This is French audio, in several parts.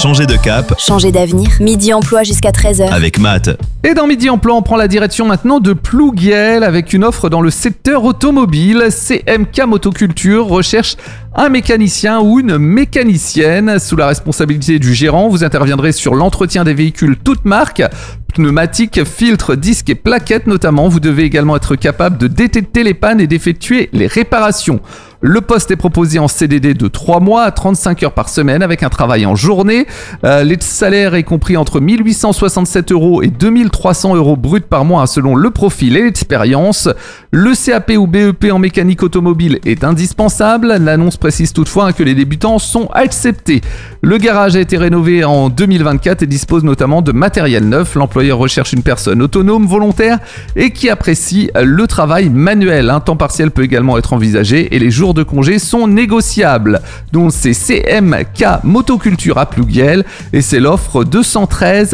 Changer de cap Changer d'avenir. Midi Emploi jusqu'à 13h. avec Matt. Et dans Midi Emploi, on prend la direction maintenant de Plouguiel avec une offre dans le secteur automobile. CMK Motoculture recherche un mécanicien ou une mécanicienne. Sous la responsabilité du gérant, vous interviendrez sur l'entretien des véhicules toutes marques, pneumatiques, filtres, disques et plaquettes notamment. Vous devez également être capable de détecter les pannes et d'effectuer les réparations. Le poste est proposé en CDD de 3 mois à 35 heures par semaine avec un travail en journée. Les salaires est compris entre 1 867 € et 2 300 € bruts par mois selon le profil et l'expérience. Le CAP ou BEP en mécanique automobile est indispensable. L'annonce précise toutefois que les débutants sont acceptés. Le garage a été rénové en 2024 et dispose notamment de matériel neuf. L'employeur recherche une personne autonome, volontaire et qui apprécie le travail manuel. Un temps partiel peut également être envisagé et les jours de congé sont négociables. Donc c'est CMK Motoculture à Plouguiel et c'est l'offre 213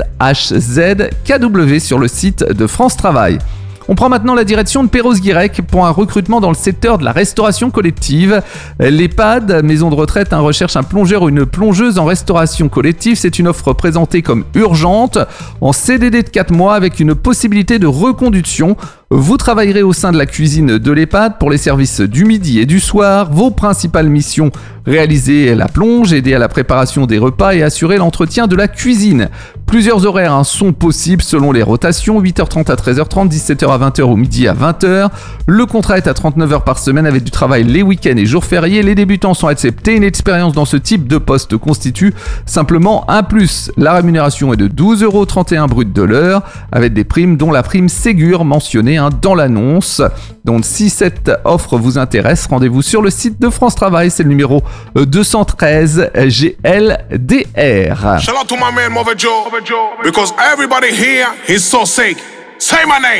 HZKW sur le site de France Travail. On prend maintenant la direction de Perros-Guirec pour un recrutement dans le secteur de la restauration collective. L'EHPAD, maison de retraite, recherche un plongeur ou une plongeuse en restauration collective. C'est une offre présentée comme urgente, en CDD de 4 mois avec une possibilité de reconduction. Vous travaillerez au sein de la cuisine de l'EHPAD pour les services du midi et du soir. Vos principales missions: réaliser la plonge, aider à la préparation des repas et assurer l'entretien de la cuisine. Plusieurs horaires sont possibles selon les rotations, 8h30 à 13h30, 17h à 20h ou midi à 20h. Le contrat est à 39 heures par semaine avec du travail les week-ends et jours fériés. Les débutants sont acceptés. Une expérience dans ce type de poste constitue simplement un plus. La rémunération est de 12,31 € brut de l'heure avec des primes dont la prime Ségur mentionnée dans l'annonce. Donc si cette offre vous intéresse, rendez-vous sur le site de France Travail, c'est le numéro 213 GLDR. Shout out to my man Mother Joe, because everybody here is so sick. Say my name.